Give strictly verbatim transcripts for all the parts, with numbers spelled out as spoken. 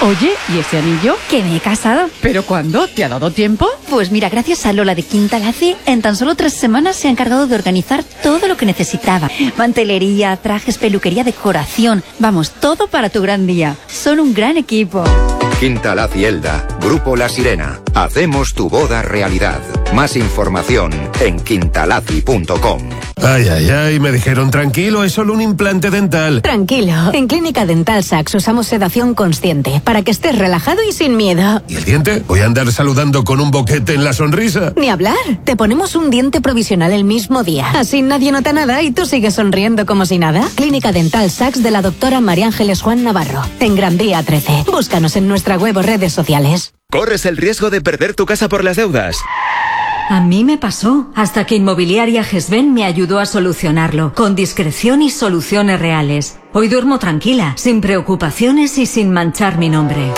Oye, ¿y ese anillo? Que me he casado. ¿Pero cuándo? ¿Te ha dado tiempo? Pues mira, gracias a Lola de Quinta Laci, en tan solo tres semanas se ha encargado de organizar todo lo que necesitaba. Mantelería, trajes, peluquería, decoración. Vamos, todo para tu gran día. Son un gran equipo. Quinta Laci Elda, Grupo La Sirena. Hacemos tu boda realidad. Más información en quintalaci punto com. Ay, ay, ay, me dijeron tranquilo, es solo un implante dental. Tranquilo, en Clínica Dental Sax usamos sedación consciente para que estés relajado y sin miedo. ¿Y el diente? ¿Voy a andar saludando con un boquete en la sonrisa? Ni hablar, te ponemos un diente provisional el mismo día. Así nadie nota nada y tú sigues sonriendo como si nada. Clínica Dental Sax de la doctora María Ángeles Juan Navarro, en Gran Vía trece. Búscanos en nuestra web o redes sociales. ¿Corres el riesgo de perder tu casa por las deudas? A mí me pasó, hasta que Inmobiliaria Gesben me ayudó a solucionarlo, con discreción y soluciones reales. Hoy duermo tranquila, sin preocupaciones y sin manchar mi nombre.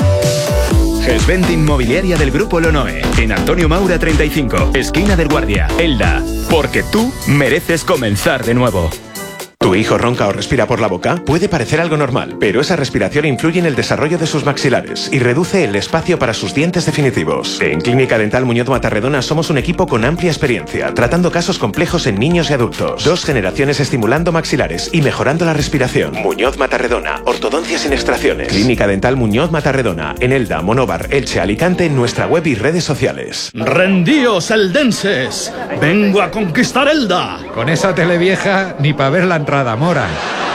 Gesben Inmobiliaria del Grupo Lonoe, en Antonio Maura treinta y cinco, esquina del Guardia, Elda. Porque tú mereces comenzar de nuevo. ¿Tu hijo ronca o respira por la boca? Puede parecer algo normal, pero esa respiración influye en el desarrollo de sus maxilares y reduce el espacio para sus dientes definitivos. En Clínica Dental Muñoz Matarredona somos un equipo con amplia experiencia, tratando casos complejos en niños y adultos. Dos generaciones estimulando maxilares y mejorando la respiración. Muñoz Matarredona, ortodoncia sin extracciones. Clínica Dental Muñoz Matarredona, en Elda, Monóvar, Elche, Alicante, en nuestra web y redes sociales. ¡Rendíos, eldenses! ¡Vengo a conquistar Elda! Con esa tele vieja, ni para ver la entrada. Mora.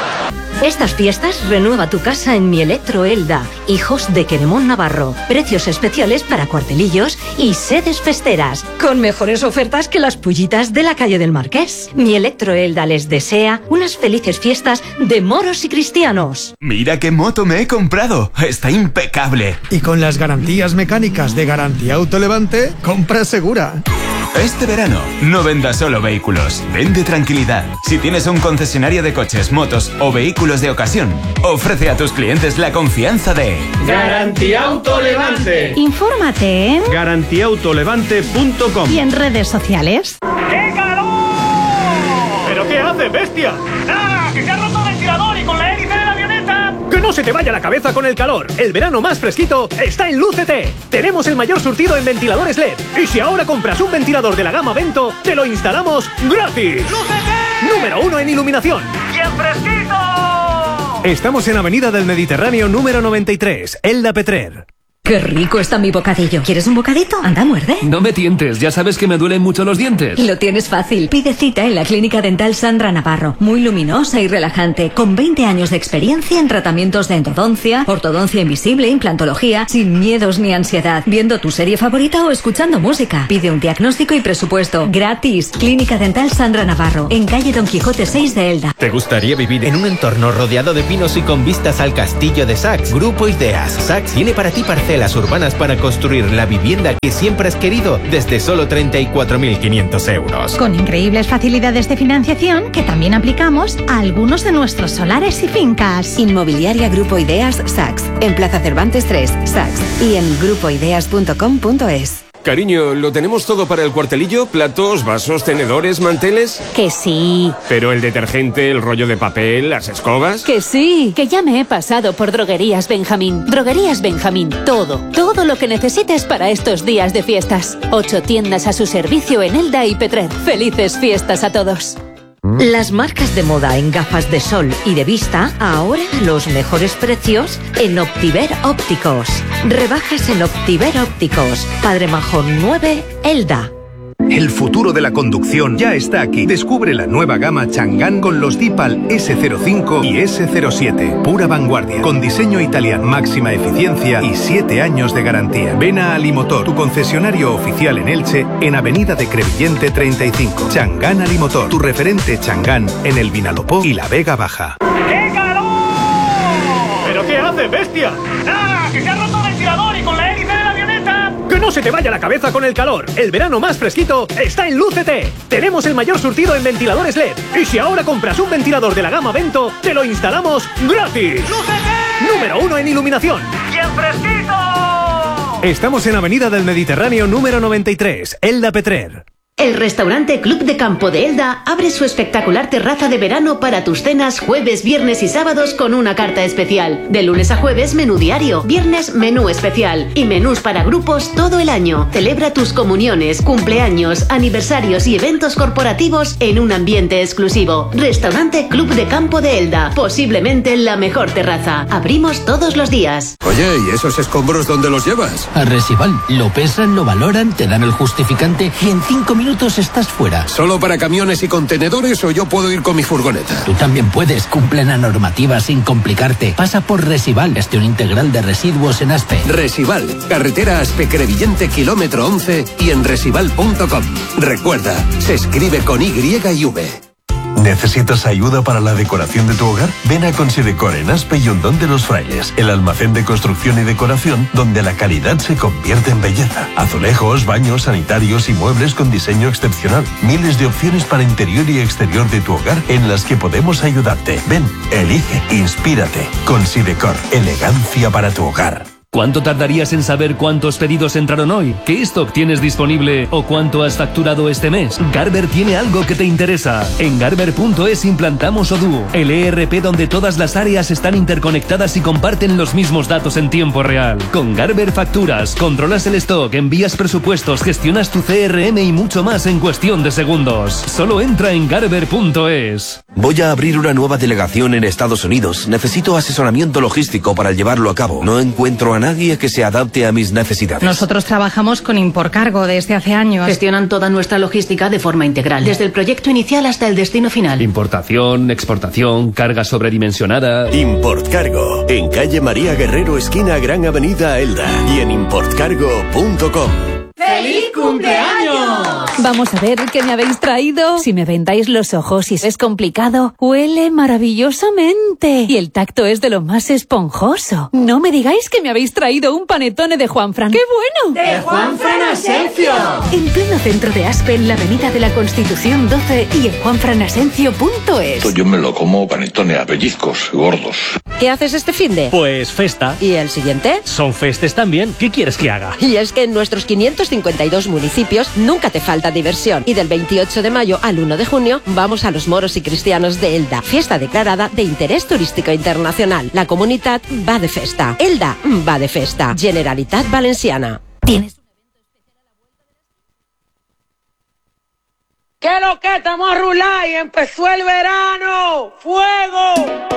Estas fiestas renueva tu casa en Mi Electro Elda, hijos de Queremón Navarro. Precios especiales para cuartelillos y sedes festeras, con mejores ofertas que las pullitas de la calle del Marqués. Mi Electro Elda les desea unas felices fiestas de moros y cristianos. Mira qué moto me he comprado, está impecable. Y con las garantías mecánicas de Garantía Autolevante, compra segura. Este verano, no vendas solo vehículos, vende tranquilidad. Si tienes un concesionario de coches, motos o vehículos de ocasión, ofrece a tus clientes la confianza de Garantía Autolevante. Infórmate en garantía autolevante punto com y en redes sociales. ¡Qué calor! ¿Pero qué hace, bestia? ¡Nada! ¡Que se ha roto el ventilador y con la hélice de la avioneta! ¡Que no se te vaya la cabeza con el calor! El verano más fresquito está en Lucete. Tenemos el mayor surtido en ventiladores L E D. Y si ahora compras un ventilador de la gama Vento, te lo instalamos gratis. ¡Lucete! Número uno en iluminación. ¡Y en fresquito! Estamos en Avenida del Mediterráneo número noventa y tres, Elda Petrer. ¡Qué rico está mi bocadillo! ¿Quieres un bocadito? Anda, muerde. No me tientes, ya sabes que me duelen mucho los dientes. Lo tienes fácil. Pide cita en la Clínica Dental Sandra Navarro. Muy luminosa y relajante, con veinte años de experiencia en tratamientos de endodoncia, ortodoncia invisible, implantología, sin miedos ni ansiedad, viendo tu serie favorita o escuchando música. Pide un diagnóstico y presupuesto gratis. Clínica Dental Sandra Navarro, en calle Don Quijote seis de Elda. ¿Te gustaría vivir en un entorno rodeado de pinos y con vistas al castillo de Sax? Grupo Ideas. Sax tiene para ti parcelas urbanas para construir la vivienda que siempre has querido desde solo treinta y cuatro mil quinientos euros. Con increíbles facilidades de financiación que también aplicamos a algunos de nuestros solares y fincas. Inmobiliaria Grupo Ideas Sax, en Plaza Cervantes tres, Sax, y en grupo ideas punto com punto es. Cariño, ¿lo tenemos todo para el cuartelillo? ¿Platos, vasos, tenedores, manteles? Que sí. ¿Pero el detergente, el rollo de papel, las escobas? Que sí, que ya me he pasado por Droguerías Benjamín. Droguerías Benjamín, todo, todo lo que necesites para estos días de fiestas. Ocho tiendas a su servicio en Elda y Petrer. Felices fiestas a todos. Las marcas de moda en gafas de sol y de vista, ahora a los mejores precios en Optiver Ópticos. Rebajas en Optiver Ópticos. Padre Majón nueve, Elda. El futuro de la conducción ya está aquí. Descubre la nueva gama Chang'an con los Dipal ese cero cinco y ese cero siete. Pura vanguardia, con diseño italiano, máxima eficiencia y siete años de garantía. Ven a Alimotor, tu concesionario oficial en Elche, en Avenida de Crevillente treinta y cinco. Chang'an Alimotor, tu referente Chang'an en el Vinalopó y la Vega Baja. ¡Qué calor! ¿Pero qué hace, bestia? ¡Nada! ¡Que se ha roto el ventilador y con la hélice de la avioneta! ¡Que no se te vaya la cabeza con el calor! El verano más fresquito está en Lucete. Tenemos el mayor surtido en ventiladores L E D. Y si ahora compras un ventilador de la gama Vento, te lo instalamos gratis. ¡Lucete! Número uno en iluminación. ¡Y en fresquito! Estamos en Avenida del Mediterráneo número noventa y tres, Elda Petrer. El restaurante Club de Campo de Elda abre su espectacular terraza de verano para tus cenas jueves, viernes y sábados con una carta especial. De lunes a jueves, menú diario. Viernes, menú especial. Y menús para grupos todo el año. Celebra tus comuniones, cumpleaños, aniversarios y eventos corporativos en un ambiente exclusivo. Restaurante Club de Campo de Elda. Posiblemente la mejor terraza. Abrimos todos los días. Oye, ¿y esos escombros dónde los llevas? A Resival. Lo pesan, lo valoran, te dan el justificante y en cinco minutos estás fuera. ¿Solo para camiones y contenedores o yo puedo ir con mi furgoneta? Tú también puedes. Cumple la normativa sin complicarte. Pasa por Resival, gestión integral de residuos en Aspe. Resival, carretera Aspe-Crevillente, kilómetro once y en resival punto com. Recuerda, se escribe con Y y V. ¿Necesitas ayuda para la decoración de tu hogar? Ven a Considecor en Aspe y Hondón de los Frailes, el almacén de construcción y decoración donde la calidad se convierte en belleza. Azulejos, baños, sanitarios y muebles con diseño excepcional. Miles de opciones para interior y exterior de tu hogar en las que podemos ayudarte. Ven, elige, inspírate. Considecor, elegancia para tu hogar. ¿Cuánto tardarías en saber cuántos pedidos entraron hoy? ¿Qué stock tienes disponible o cuánto has facturado este mes? Garber tiene algo que te interesa. En Garber punto es implantamos Odoo, el E R P donde todas las áreas están interconectadas y comparten los mismos datos en tiempo real. Con Garber facturas, controlas el stock, envías presupuestos, gestionas tu C R M y mucho más en cuestión de segundos. Solo entra en Garber punto es. Voy a abrir una nueva delegación en Estados Unidos. Necesito asesoramiento logístico para llevarlo a cabo. No encuentro a nadie que se adapte a mis necesidades. Nosotros trabajamos con Imporcargo desde hace años. Gestionan toda nuestra logística de forma integral, desde el proyecto inicial hasta el destino final. Importación, exportación, carga sobredimensionada. Importcargo, en calle María Guerrero, esquina Gran Avenida Elda, y en importcargo punto com. ¡Feliz cumpleaños! Vamos a ver qué me habéis traído. Si me vendáis los ojos y es complicado, huele maravillosamente. Y el tacto es de lo más esponjoso. No me digáis que me habéis traído un panetone de Juanfran. ¡Qué bueno! ¡De Juanfran Asencio! En pleno centro de Aspe, en la avenida de la Constitución doce y en juanfran asencio punto es. Yo me lo como panetone a pellizcos, gordos. ¿Qué haces este finde? Pues festa. ¿Y el siguiente? Son festes también. ¿Qué quieres que haga? Y es que en nuestros quinientos cincuenta y dos municipios nunca te falta diversión. Y del veintiocho de mayo al uno de junio vamos a los moros y cristianos de Elda. Fiesta declarada de interés turístico internacional. La comunidad va de festa. Elda va de festa. Generalitat Valenciana. ¿Tienes? ¿Qué lo que estamos a rular y empezó el verano? ¡Fuego!